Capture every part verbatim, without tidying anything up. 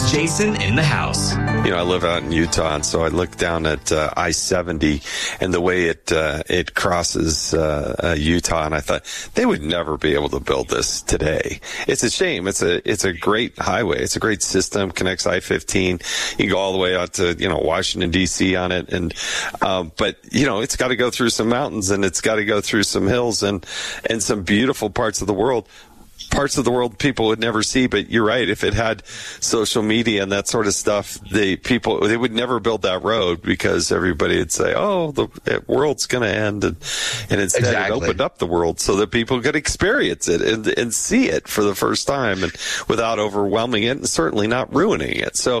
Jason in the house. You know, I live out in Utah, and so I look down at uh, I seventy and the way it uh, it crosses uh, uh, Utah, and I thought they would never be able to build this today. It's a shame. It's a it's a great highway. It's a great system. Connects I fifteen. You can go all the way out to you know Washington D C on it, and um, but you know it's got to go through some mountains, and it's got to go through some hills, and and some beautiful parts of the world. Parts of the world people would never see, but you're right. If it had social media and that sort of stuff, the people, they would never build that road because everybody would say, oh, the world's going to end. And, and instead exactly. it opened up the world so that people could experience it and, and see it for the first time and without overwhelming it and certainly not ruining it. So,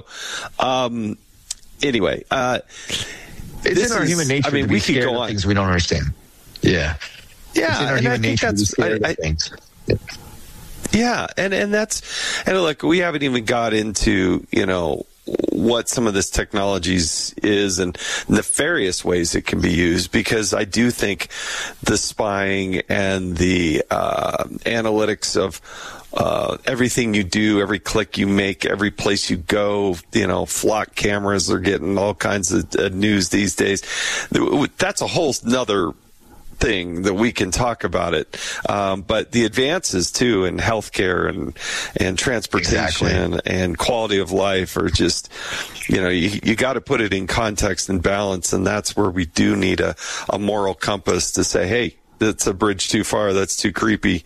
um, anyway, uh, it's in our is, human nature I mean, to be we could scared go of on. things we don't understand. Yeah. Yeah. It's in our and human I think nature to be that's, scared I, of things. Yeah. Yeah, and, and that's, and look, we haven't even got into, you know, what some of this technologies is and nefarious ways it can be used, because I do think the spying and the uh, analytics of uh, everything you do, every click you make, every place you go, you know, flock cameras are getting all kinds of uh, news these days. That's a whole nother thing that we can talk about it, um, but the advances too in healthcare and and transportation exactly. and quality of life are just, you know, you, you got to put it in context and balance, and that's where we do need a, a moral compass to say, hey, that's a bridge too far, that's too creepy.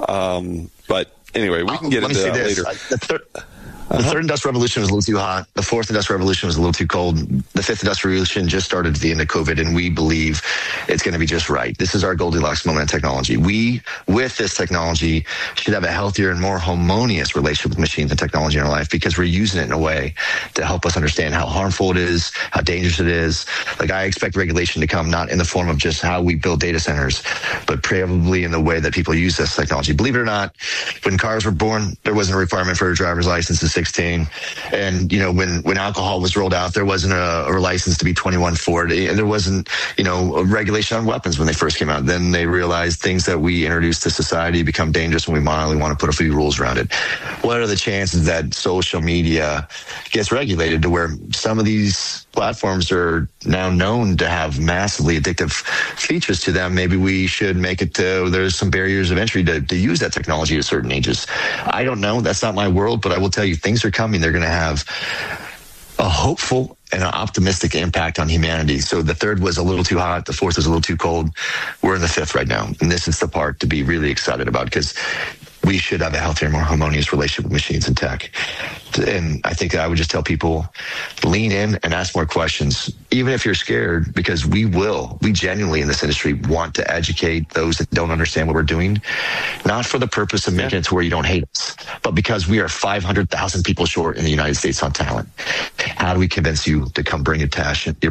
Um, but anyway, we can get uh, into that this. later. Uh, the third- The third industrial revolution was a little too hot. The fourth industrial revolution was a little too cold. The fifth industrial revolution just started at the end of COVID, and we believe it's going to be just right. This is our Goldilocks moment in technology. We, with this technology, should have a healthier and more harmonious relationship with machines and technology in our life, because we're using it in a way to help us understand how harmful it is, how dangerous it is. Like, I expect regulation to come not in the form of just how we build data centers, but probably in the way that people use this technology. Believe it or not, when cars were born, there wasn't a requirement for a driver's license to sixteen, and you know when when alcohol was rolled out, there wasn't a, a license to be twenty-one for it, and there wasn't you know a regulation on weapons when they first came out. Then they realized things that we introduced to society become dangerous, and we mildly want to put a few rules around it. What are the chances that social media gets regulated to where some of these platforms are now known to have massively addictive features to them? Maybe we should make it to there's some barriers of entry to, to use that technology at certain ages. I don't know. That's not my world, but I will tell you, things are coming. They're going to have a hopeful and an optimistic impact on humanity. So the third was a little too hot. The fourth was a little too cold. We're in the fifth right now. And this is the part to be really excited about, because we should have a healthier, more harmonious relationship with machines and tech. And I think I would just tell people, lean in and ask more questions, even if you're scared, because we will, we genuinely in this industry want to educate those that don't understand what we're doing, not for the purpose of making it to where you don't hate us, but because we are five hundred thousand people short in the United States on talent. How do we convince you to come bring your passion, your